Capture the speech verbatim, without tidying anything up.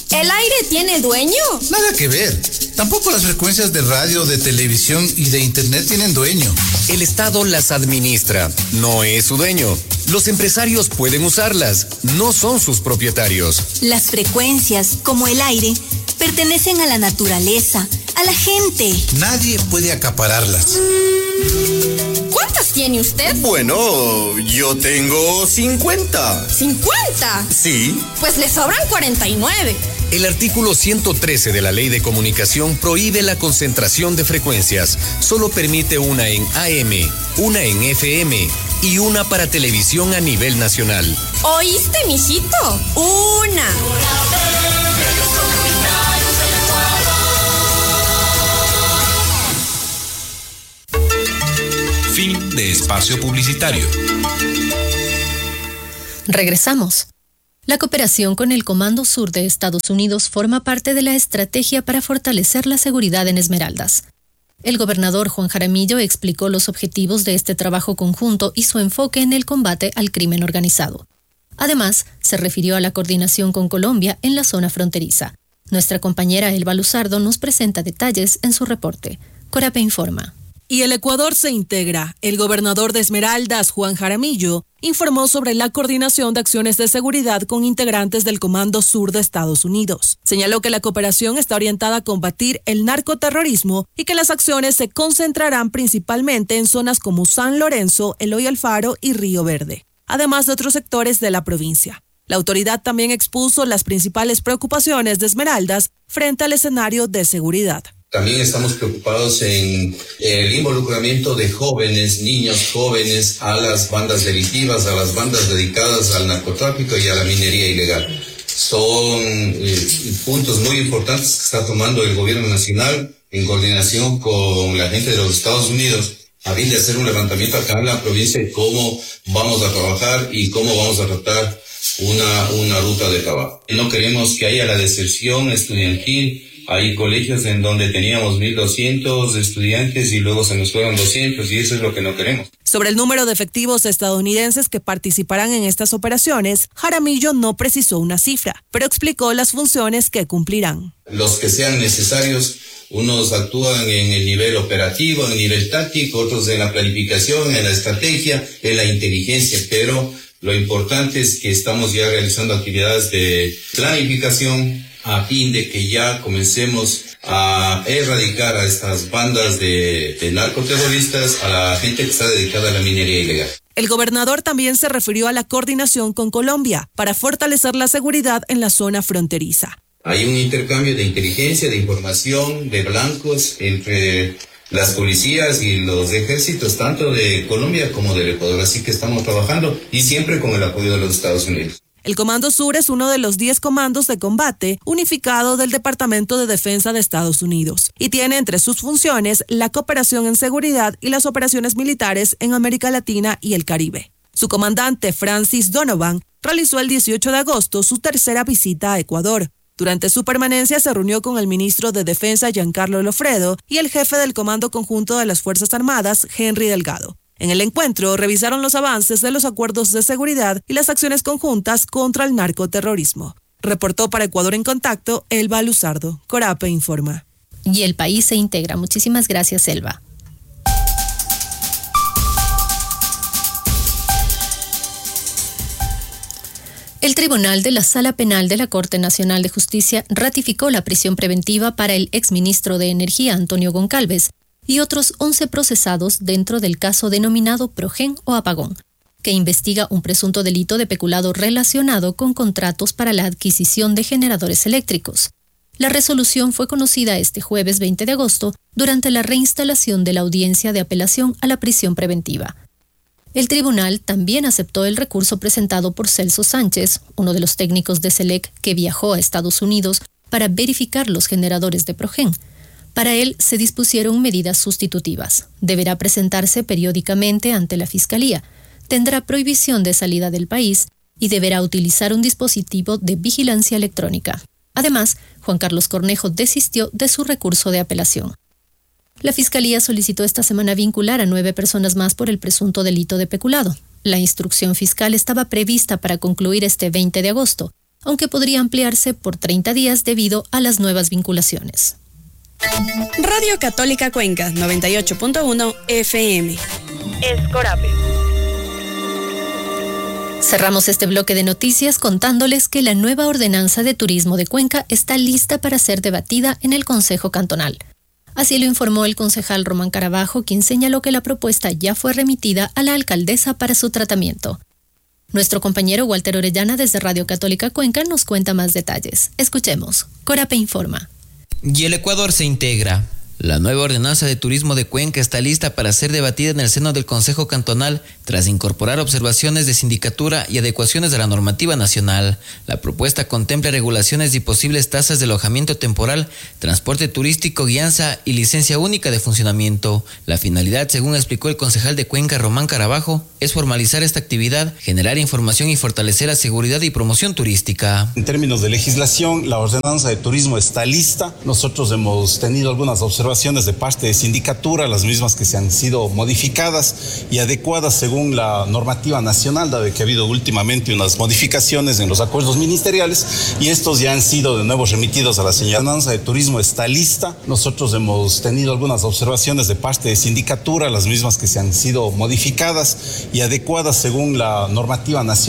¿El aire tiene dueño? Nada que ver. Tampoco las frecuencias de radio, de televisión y de internet tienen dueño. El Estado las administra, no es su dueño. Los empresarios pueden usarlas, no son sus propietarios. Las frecuencias, como el aire, pertenecen a la naturaleza, a la gente. Nadie puede acapararlas. ¿Cuántas tiene usted? Bueno, yo tengo cincuenta. ¿cincuenta? Sí. Pues le sobran cuarenta y nueve. El artículo ciento trece de la Ley de Comunicación prohíbe la concentración de frecuencias. Solo permite una en A M, una en F M y una para televisión a nivel nacional. ¿Oíste, mijito? Una. Fin de espacio publicitario. Regresamos. La cooperación con el Comando Sur de Estados Unidos forma parte de la estrategia para fortalecer la seguridad en Esmeraldas. El gobernador Juan Jaramillo explicó los objetivos de este trabajo conjunto y su enfoque en el combate al crimen organizado. Además, se refirió a la coordinación con Colombia en la zona fronteriza. Nuestra compañera Elba Luzardo nos presenta detalles en su reporte. Corape informa. Y el Ecuador se integra. El gobernador de Esmeraldas, Juan Jaramillo, informó sobre la coordinación de acciones de seguridad con integrantes del Comando Sur de Estados Unidos. Señaló que la cooperación está orientada a combatir el narcoterrorismo y que las acciones se concentrarán principalmente en zonas como San Lorenzo, Eloy Alfaro y Río Verde, además de otros sectores de la provincia. La autoridad también expuso las principales preocupaciones de Esmeraldas frente al escenario de seguridad. También estamos preocupados en el involucramiento de jóvenes, niños jóvenes, a las bandas delictivas, a las bandas dedicadas al narcotráfico y a la minería ilegal. Son eh, puntos muy importantes que está tomando el gobierno nacional en coordinación con la gente de los Estados Unidos a fin de hacer un levantamiento acá en la provincia de cómo vamos a trabajar y cómo vamos a tratar una, una ruta de trabajo. No queremos que haya la deserción estudiantil. Hay colegios en donde teníamos mil doscientos estudiantes y luego se nos fueron doscientos y eso es lo que no queremos. Sobre el número de efectivos estadounidenses que participarán en estas operaciones, Jaramillo no precisó una cifra, pero explicó las funciones que cumplirán. Los que sean necesarios, unos actúan en el nivel operativo, en el nivel táctico, otros en la planificación, en la estrategia, en la inteligencia, pero lo importante es que estamos ya realizando actividades de planificación a fin de que ya comencemos a erradicar a estas bandas de, de narcoterroristas, a la gente que está dedicada a la minería ilegal. El gobernador también se refirió a la coordinación con Colombia para fortalecer la seguridad en la zona fronteriza. Hay un intercambio de inteligencia, de información, de blancos entre las policías y los ejércitos, tanto de Colombia como del Ecuador, así que estamos trabajando y siempre con el apoyo de los Estados Unidos. El Comando Sur es uno de los diez comandos de combate unificado del Departamento de Defensa de Estados Unidos y tiene entre sus funciones la cooperación en seguridad y las operaciones militares en América Latina y el Caribe. Su comandante, Francis Donovan, realizó el dieciocho de agosto su tercera visita a Ecuador. Durante su permanencia se reunió con el ministro de Defensa, Giancarlo Lofredo, y el jefe del Comando Conjunto de las Fuerzas Armadas, Henry Delgado. En el encuentro revisaron los avances de los acuerdos de seguridad y las acciones conjuntas contra el narcoterrorismo. Reportó para Ecuador en Contacto, Elba Luzardo. Corape informa. Y el país se integra. Muchísimas gracias, Elba. El Tribunal de la Sala Penal de la Corte Nacional de Justicia ratificó la prisión preventiva para el exministro de Energía, Antonio Goncalves, y otros once procesados dentro del caso denominado Progen o Apagón, que investiga un presunto delito de peculado relacionado con contratos para la adquisición de generadores eléctricos. La resolución fue conocida este jueves veinte de agosto durante la reinstalación de la audiencia de apelación a la prisión preventiva. El tribunal también aceptó el recurso presentado por Celso Sánchez, uno de los técnicos de SELEC que viajó a Estados Unidos para verificar los generadores de Progen. Para él se dispusieron medidas sustitutivas. Deberá presentarse periódicamente ante la Fiscalía, tendrá prohibición de salida del país y deberá utilizar un dispositivo de vigilancia electrónica. Además, Juan Carlos Cornejo desistió de su recurso de apelación. La Fiscalía solicitó esta semana vincular a nueve personas más por el presunto delito de peculado. La instrucción fiscal estaba prevista para concluir este veinte de agosto, aunque podría ampliarse por treinta días debido a las nuevas vinculaciones. Radio Católica Cuenca, noventa y ocho punto uno F M. Escorape. Cerramos este bloque de noticias contándoles que la nueva ordenanza de turismo de Cuenca está lista para ser debatida en el Consejo Cantonal. Así lo informó el concejal Román Carabajo, quien señaló que la propuesta ya fue remitida a la alcaldesa para su tratamiento. Nuestro compañero Walter Orellana desde Radio Católica Cuenca nos cuenta más detalles. Escuchemos. Corape informa. Y el Ecuador se integra. La nueva ordenanza de turismo de Cuenca está lista para ser debatida en el seno del Consejo Cantonal tras incorporar observaciones de sindicatura y adecuaciones a la normativa nacional. La propuesta contempla regulaciones y posibles tasas de alojamiento temporal, transporte turístico, guianza y licencia única de funcionamiento. La finalidad, según explicó el concejal de Cuenca, Román Carabajo, es formalizar esta actividad, generar información y fortalecer la seguridad y promoción turística. En términos de legislación, la ordenanza de turismo está lista. Nosotros hemos tenido algunas observaciones de parte de sindicatura, las mismas que se han sido modificadas y adecuadas según la normativa nacional, dado que ha habido últimamente unas modificaciones en los acuerdos ministeriales y estos ya han sido de nuevo remitidos a la señora. La ordenanza de turismo está lista. Nosotros hemos tenido algunas observaciones de parte de sindicatura, las mismas que se han sido modificadas y adecuadas según la normativa nacional.